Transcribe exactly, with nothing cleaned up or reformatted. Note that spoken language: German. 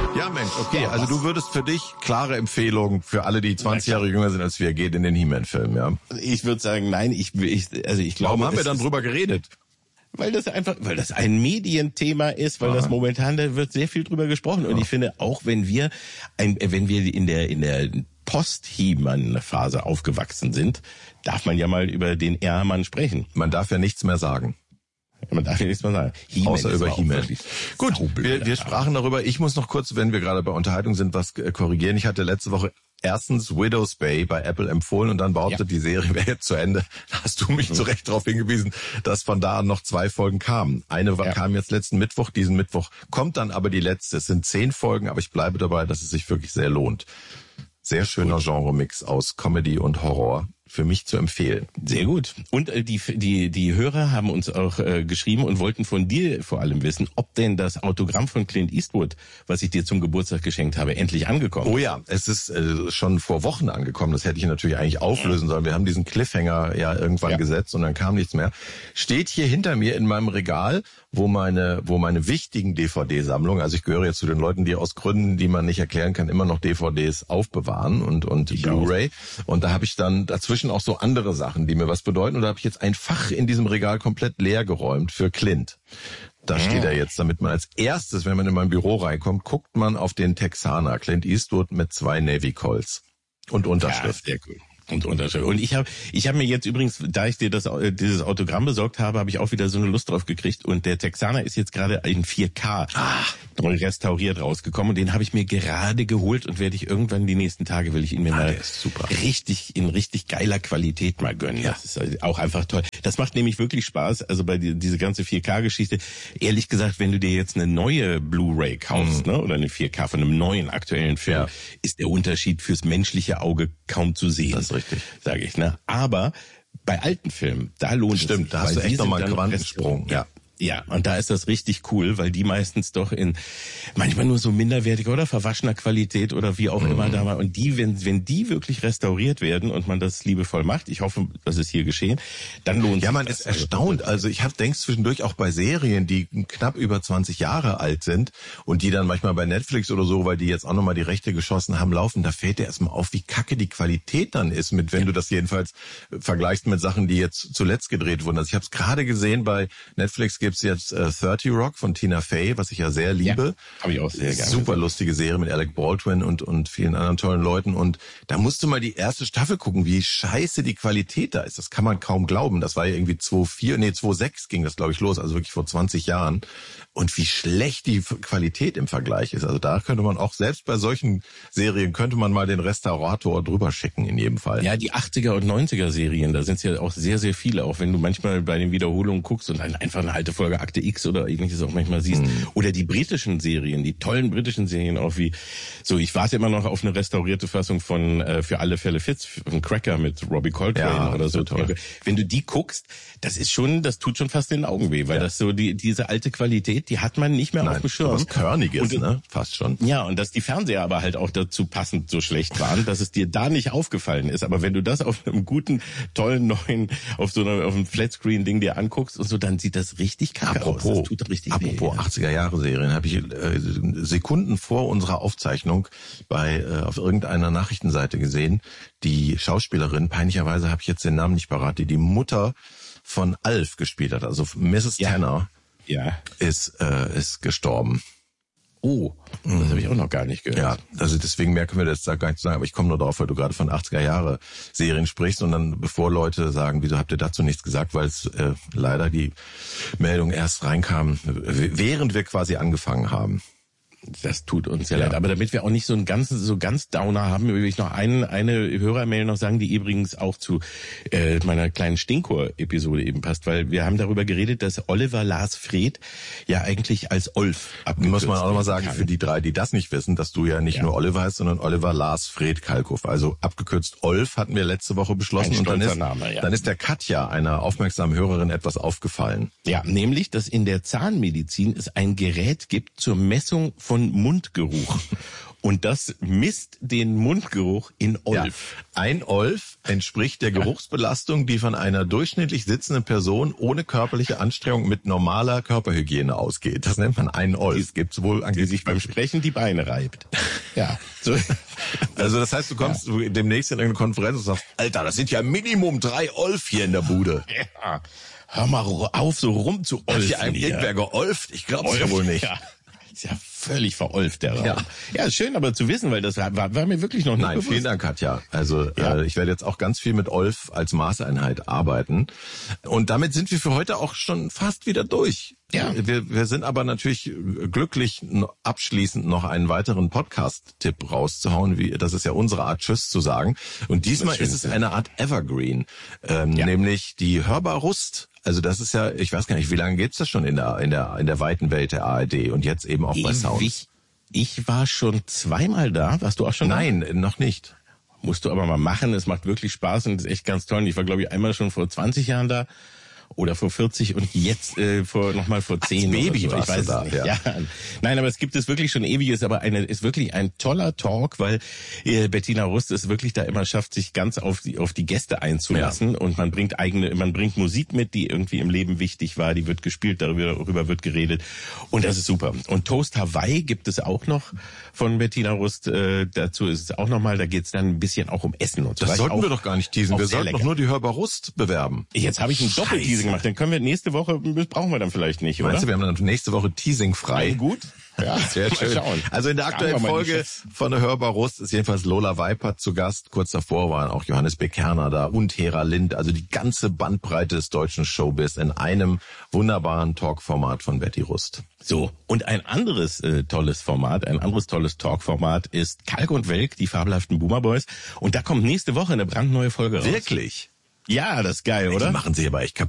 Ja, Mensch, okay. Also du würdest für dich klare Empfehlung für alle, die zwanzig Jahre jünger sind als wir, geht in den He-Man-Film, ja? Ich würde sagen, nein, ich, ich also ich glaube. Warum haben wir dann drüber geredet? Weil das einfach, weil das ein Medienthema ist, weil Aha. das momentan, da wird sehr viel drüber gesprochen. Und ja. ich finde, auch wenn wir, ein, wenn wir in der, in der Post-He-Man-Phase aufgewachsen sind, darf man ja mal über den Ehrmann sprechen. Man darf ja nichts mehr sagen. Man darf ja nichts mehr sagen. He-Man Außer über He-Man. Gut, wir, wir sprachen darüber. Ich muss noch kurz, wenn wir gerade bei Unterhaltung sind, was korrigieren. Ich hatte letzte Woche erstens Widow's Bay bei Apple empfohlen und dann behauptet, ja. die Serie wäre jetzt zu Ende. Da hast du mich zu Recht darauf hingewiesen, dass von da an noch zwei Folgen kamen. Eine ja. kam jetzt letzten Mittwoch, diesen Mittwoch kommt dann aber die letzte. Es sind zehn Folgen, aber ich bleibe dabei, dass es sich wirklich sehr lohnt. Sehr schöner Genre-Mix aus Comedy und Horror. Für mich zu empfehlen. Sehr gut. Und äh, die die die Hörer haben uns auch äh, geschrieben und wollten von dir vor allem wissen, ob denn das Autogramm von Clint Eastwood, was ich dir zum Geburtstag geschenkt habe, endlich angekommen ist. Oh ja, es ist äh, schon vor Wochen angekommen. Das hätte ich natürlich eigentlich auflösen sollen. Wir haben diesen Cliffhanger ja irgendwann ja. gesetzt und dann kam nichts mehr. Steht hier hinter mir in meinem Regal, wo meine wo meine wichtigen D V D-Sammlungen, also ich gehöre jetzt zu den Leuten, die aus Gründen, die man nicht erklären kann, immer noch D V Ds aufbewahren und und Blu-ray. Und da habe ich dann dazwischen auch so andere Sachen, die mir was bedeuten. Und da habe ich jetzt ein Fach in diesem Regal komplett leer geräumt für Clint. Da ja. steht er jetzt, damit man als erstes, wenn man in mein Büro reinkommt, guckt man auf den Texaner, Clint Eastwood mit zwei Navy Colts und Unterschrift. Ja, sehr cool. Und Unterschied. Und ich habe ich habe mir jetzt übrigens, da ich dir das dieses Autogramm besorgt habe, habe ich auch wieder so eine Lust drauf gekriegt. Und der Texaner ist jetzt gerade in vier K Ach. restauriert rausgekommen. Und den habe ich mir gerade geholt und werde ich irgendwann die nächsten Tage, will ich ihn mir ah, mal super. richtig in richtig geiler Qualität mal gönnen. Ja. Das ist auch einfach toll. Das macht nämlich wirklich Spaß. Also bei die, diese ganze vier K-Geschichte. Ehrlich gesagt, wenn du dir jetzt eine neue Blu-ray kaufst, mhm. ne, oder eine vier K von einem neuen aktuellen Film, ja. ist der Unterschied fürs menschliche Auge kaum zu sehen. Das ist richtig, sage ich, ne? Aber bei alten Filmen, da lohnt Stimmt, es sich. Da hast du echt nochmal einen Quantensprung. Ja. Ja, und da ist das richtig cool, weil die meistens doch in manchmal nur so minderwertiger oder verwaschener Qualität oder wie auch mhm. immer da war. Und die, wenn wenn die wirklich restauriert werden und man das liebevoll macht, ich hoffe, das ist hier geschehen, dann lohnt sich das. Ja, man ist erstaunt. Also ich habe denkst zwischendurch auch bei Serien, die knapp über zwanzig Jahre alt sind und die dann manchmal bei Netflix oder so, weil die jetzt auch nochmal die Rechte geschossen haben, laufen, da fällt dir erstmal auf, wie kacke die Qualität dann ist, mit wenn ja. du das jedenfalls vergleichst mit Sachen, die jetzt zuletzt gedreht wurden. Also ich habe es gerade gesehen, bei Netflix gibt's jetzt äh, thirty Rock von Tina Fey, was ich ja sehr liebe. Ja, habe ich auch sehr gerne. Super lustige Serie mit Alec Baldwin und und vielen anderen tollen Leuten. Und da musst du mal die erste Staffel gucken, wie scheiße die Qualität da ist. Das kann man kaum glauben. Das war ja irgendwie zwei Komma vier, nee, zwei Komma sechs ging das, glaube ich, los. Also wirklich vor zwanzig Jahren. Und wie schlecht die Qualität im Vergleich ist. Also da könnte man auch, selbst bei solchen Serien, könnte man mal den Restaurator drüber schicken in jedem Fall. Ja, die achtziger und neunziger Serien, da sind es ja auch sehr, sehr viele. Auch wenn du manchmal bei den Wiederholungen guckst und dann einfach eine alte Folge Akte X oder ähnliches auch manchmal siehst. Mhm. Oder die britischen Serien, die tollen britischen Serien auch wie, so ich warte immer noch auf eine restaurierte Fassung von äh, Für alle Fälle Fitz, von Cracker mit Robbie Coltrane ja, oder so. Toll. Wenn du die guckst, das ist schon, das tut schon fast den Augen weh, weil ja. das so die diese alte Qualität, die hat man nicht mehr Nein, auf dem Schirm. Was Körniges, und, ne? Fast schon. Ja, und dass die Fernseher aber halt auch dazu passend so schlecht waren, dass es dir da nicht aufgefallen ist. Aber wenn du das auf einem guten, tollen, neuen, auf so einem, auf einem Flatscreen-Ding dir anguckst und so, dann sieht das richtig kacke apropos, aus. Das tut richtig apropos weh. achtziger-Jahre-Serien, habe ich äh, Sekunden vor unserer Aufzeichnung bei äh, auf irgendeiner Nachrichtenseite gesehen. Die Schauspielerin, peinlicherweise habe ich jetzt den Namen nicht parat, die die Mutter von Alf gespielt hat, also Misses Ja. Tanner. Ja. ist äh, ist gestorben. Oh, das mhm. habe ich auch noch gar nicht gehört. Ja, also deswegen mehr können wir das da gar nicht sagen, aber ich komme nur drauf, weil du gerade von achtziger-Jahre-Serien sprichst und dann, bevor Leute sagen, wieso habt ihr dazu nichts gesagt, weil es äh, leider die Meldung erst reinkam, während wir quasi angefangen haben. Das tut uns sehr ja. leid. Aber damit wir auch nicht so einen ganzen, so ganz Downer haben, will ich noch einen, eine Hörermail noch sagen, die übrigens auch zu äh, meiner kleinen Stinkor-Episode eben passt, weil wir haben darüber geredet, dass Oliver Lars Fred ja eigentlich als Olf abgekürzt muss man auch nochmal sagen, kann. Für die drei, die das nicht wissen, dass du ja nicht ja. nur Oliver heißt, sondern Oliver Lars Fred Kalkow. Also abgekürzt Olf hatten wir letzte Woche beschlossen. Ein und dann ist, Name, ja. dann ist der Katja, einer aufmerksamen Hörerin, etwas aufgefallen. Ja, nämlich, dass in der Zahnmedizin es ein Gerät gibt zur Messung von Mundgeruch. Und das misst den Mundgeruch in Olf. Ja, ein Olf entspricht der Geruchsbelastung, die von einer durchschnittlich sitzenden Person ohne körperliche Anstrengung mit normaler Körperhygiene ausgeht. Das nennt man ein Olf. Gibt's wohl die sich beim Sprechen die Beine reibt. Ja. So. Also das heißt, du kommst ja. demnächst in irgendeine Konferenz und sagst, Alter, das sind ja Minimum drei Olf hier in der Bude. Ja. Hör mal auf, so rum zu olfen. Hat hier ein irgendwer geolft? Ich glaub's ja wohl nicht. Ja. Ist ja völlig verolft, der Raum. Ja. ja, schön aber zu wissen, weil das war, war mir wirklich noch nicht Nein, bewusst. Vielen Dank, Katja. Also ja. äh, ich werde jetzt auch ganz viel mit Olf als Maßeinheit arbeiten. Und damit sind wir für heute auch schon fast wieder durch. Ja. Wir, wir sind aber natürlich glücklich, abschließend noch einen weiteren Podcast-Tipp rauszuhauen. Wie, das ist ja unsere Art, Tschüss zu sagen. Und diesmal ist es eine Art Evergreen, ähm, ja. nämlich die Hörbar Rust. Also das ist ja, ich weiß gar nicht, wie lange gibt's das schon in der in der in der weiten Welt der A R D und jetzt eben auch bei Sounds. Ich war schon zweimal da. Warst du auch schon Nein, da? Nein, noch nicht. Musst du aber mal machen. Es macht wirklich Spaß und ist echt ganz toll. Und ich war, glaube ich, einmal schon vor zwanzig Jahren da. Oder vor vierzig und jetzt äh, vor nochmal vor zehn. Als Baby oder so. warst ich weiß du da, es nicht. ja. ja. Nein, aber es gibt es wirklich schon ewig, ist aber eine ist wirklich ein toller Talk, weil äh, Bettina Rust es wirklich da immer schafft, sich ganz auf die auf die Gäste einzulassen ja. und man bringt eigene, man bringt Musik mit, die irgendwie im Leben wichtig war, die wird gespielt, darüber, darüber wird geredet und das ist super. Und Toast Hawaii gibt es auch noch von Bettina Rust. Äh, dazu ist es auch nochmal, da geht es dann ein bisschen auch um Essen und so. Das sollten auch, wir doch gar nicht teasen. Wir sollten doch nur die Hörbar Rust bewerben. Jetzt habe ich ein Doppelteasing gemacht. Dann können wir nächste Woche, brauchen wir dann vielleicht nicht, oder? Meinst du, wir haben dann nächste Woche Teasing frei? Ja, gut. Ja, sehr schön. Schauen. Also in der aktuellen Folge von der Hörbar Rust ist jedenfalls Lola Weipert zu Gast. Kurz davor waren auch Johannes Bekerner da und Hera Lind. Also die ganze Bandbreite des deutschen Showbiz in einem wunderbaren Talkformat von Betty Rust. So, und ein anderes äh, tolles Format, ein anderes tolles Talkformat ist Kalk und Welk, die fabelhaften Boomer Boys. Und da kommt nächste Woche eine brandneue Folge raus. Wirklich? Ja, das ist geil, oder? Die machen sich aber echt kaputt.